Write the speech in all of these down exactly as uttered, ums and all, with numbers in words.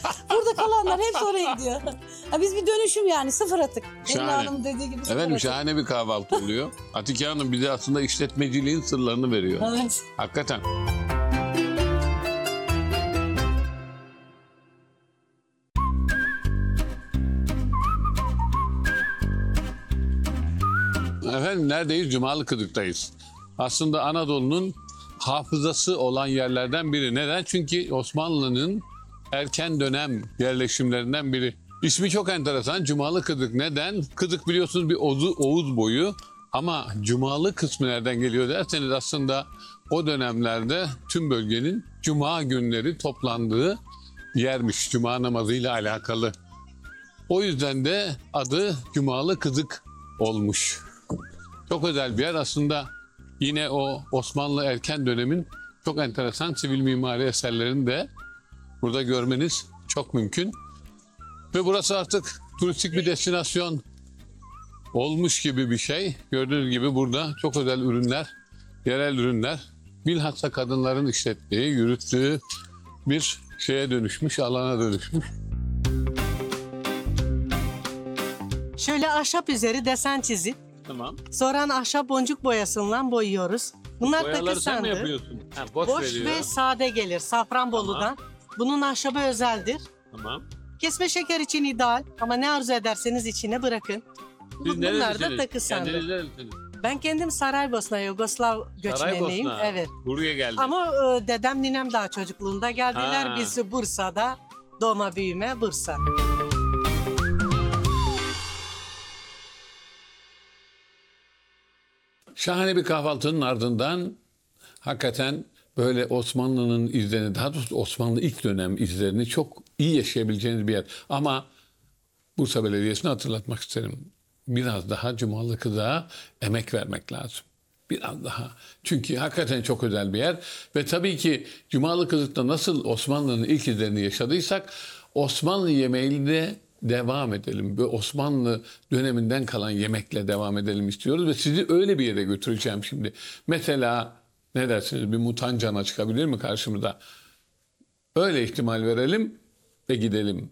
Burada kalanlar hepsi oraya gidiyor. Ha, biz bir dönüşüm yani sıfır atık. Emine Şahane. Hanım'ın dediği gibi sıfır Efendim atık. şahane bir kahvaltı oluyor. Atike Hanım bize aslında işletmeciliğin sırlarını veriyor. Evet. Hakikaten. Efendim neredeyiz? Cumalı Kıdık'tayız. Aslında Anadolu'nun hafızası olan yerlerden biri. Neden? Çünkü Osmanlı'nın erken dönem yerleşimlerinden biri. İsmi çok enteresan. Cumalı Kıdık. Neden? Kıdık biliyorsunuz bir Oğuz, Oğuz boyu. Ama Cumalı kısmı nereden geliyor derseniz aslında o dönemlerde tüm bölgenin Cuma günleri toplandığı yermiş. Cuma namazıyla alakalı. O yüzden de adı Cumalı Kıdık olmuş. Çok özel bir yer. Aslında yine o Osmanlı erken dönemin çok enteresan sivil mimari eserlerini de burada görmeniz çok mümkün. Ve burası artık turistik bir destinasyon olmuş gibi bir şey. Gördüğünüz gibi burada çok özel ürünler, yerel ürünler, bilhassa kadınların işlettiği, yürüttüğü bir şeye dönüşmüş, alana dönüşmüş. Şöyle ahşap üzeri desen çizip Tamam. sonra ahşap boncuk boyasıyla boyuyoruz. Bunlar takı Boyaları sen mi sandığı. yapıyorsun? Ha, boş, Boş veriyor. ve sade gelir Safranbolu'dan. Bunun ahşabı özeldir. Tamam. Kesme şeker için ideal ama ne arzu ederseniz içine bırakın. Siz Bunlar da nerelisiniz? takı sandığı. Kendiniz nerelisiniz? Ben kendim Saraybosna, Yugoslav göçmeniyim. Saraybosna. Evet. Buraya geldi. Ama e, dedem ninem daha çocukluğunda geldiler. Ha. Biz Bursa'da doğma büyüme Bursa. Şahane bir kahvaltının ardından hakikaten böyle Osmanlı'nın izlerini, daha doğrusu Osmanlı ilk dönem izlerini çok iyi yaşayabileceğiniz bir yer. Ama Bursa Belediyesi'ni hatırlatmak isterim. Biraz daha Cumalı Kıdık'a emek vermek lazım. Biraz daha. Çünkü hakikaten çok özel bir yer. Ve tabii ki Cumalı Kıdık'ta nasıl Osmanlı'nın ilk izlerini yaşadıysak Osmanlı yemeğiyle de devam edelim. Ve Osmanlı döneminden kalan yemekle devam edelim istiyoruz. Ve sizi öyle bir yere götüreceğim şimdi. Mesela ne dersiniz, bir mutancana çıkabilir mi karşımıza? Öyle ihtimal verelim ve gidelim.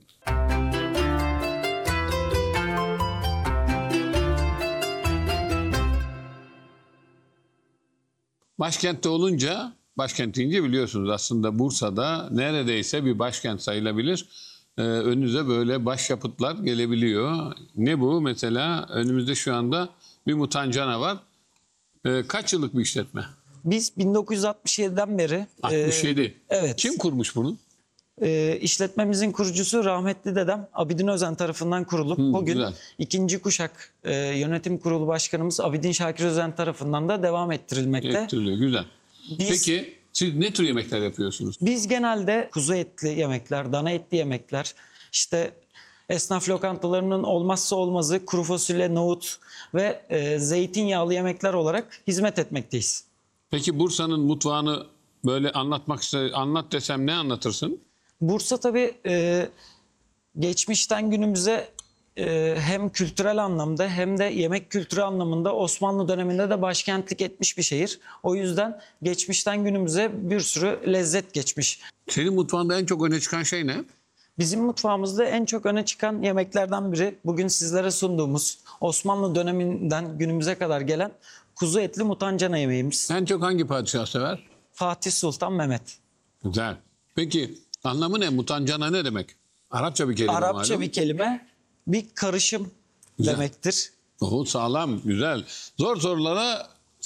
Başkentte olunca, başkent deyince biliyorsunuz aslında Bursa'da neredeyse bir başkent sayılabilir. Ee, önünüze böyle başyapıtlar gelebiliyor. Ne bu? Mesela önümüzde şu anda bir mutancana var. Ee, kaç yıllık bir işletme? Biz bin dokuz yüz altmış yediden beri altmış yedi. e, evet. Kim kurmuş bunu? e, işletmemizin kurucusu rahmetli dedem Abidin Özen tarafından kurulup Hı, bugün güzel. ikinci kuşak e, yönetim kurulu başkanımız Abidin Şakir Özen tarafından da devam ettirilmekte. Ettiriliyor. Güzel. Biz- Peki siz ne tür yemekler yapıyorsunuz? Biz genelde kuzu etli yemekler, dana etli yemekler, işte esnaf lokantalarının olmazsa olmazı kuru fasulye, nohut ve e, zeytinyağlı yemekler olarak hizmet etmekteyiz. Peki Bursa'nın mutfağını böyle anlatmak iste, anlat desem ne anlatırsın? Bursa tabii e, geçmişten günümüze e, hem kültürel anlamda hem de yemek kültürü anlamında Osmanlı döneminde de başkentlik etmiş bir şehir. O yüzden geçmişten günümüze bir sürü lezzet geçmiş. Senin mutfağında en çok öne çıkan şey ne? Bizim mutfağımızda en çok öne çıkan yemeklerden biri bugün sizlere sunduğumuz Osmanlı döneminden günümüze kadar gelen kuzu etli mutancana yemeğimiz. En çok hangi padişah sever? Fatih Sultan Mehmet. Güzel. Peki anlamı ne? Mutancana ne demek? Arapça bir kelime Arapça malum. bir kelime, bir karışım Güzel. demektir. Oho, sağlam, güzel. Zor sorulara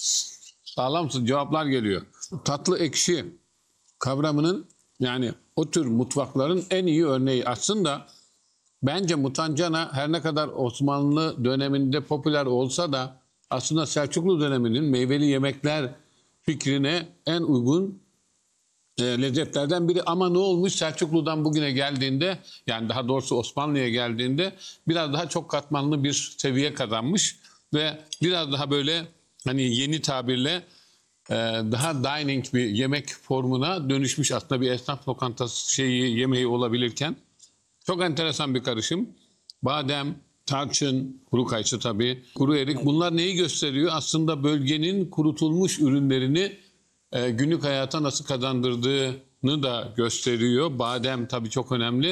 sağlam cevaplar geliyor. Tatlı ekşi kavramının yani o tür mutfakların en iyi örneği. Aslında bence mutancana her ne kadar Osmanlı döneminde popüler olsa da aslında Selçuklu döneminin meyveli yemekler fikrine en uygun e, lezzetlerden biri. Ama ne olmuş Selçuklu'dan bugüne geldiğinde, yani daha doğrusu Osmanlı'ya geldiğinde biraz daha çok katmanlı bir seviye kazanmış ve biraz daha böyle hani yeni tabirle e, daha dining bir yemek formuna dönüşmüş, aslında bir esnaf lokantası şeyi yemeği olabilirken. Çok enteresan bir karışım. Badem, tarçın, kuru kayısı tabii, kuru erik. Bunlar neyi gösteriyor? Aslında bölgenin kurutulmuş ürünlerini e, günlük hayata nasıl kazandırdığını da gösteriyor. Badem tabii çok önemli.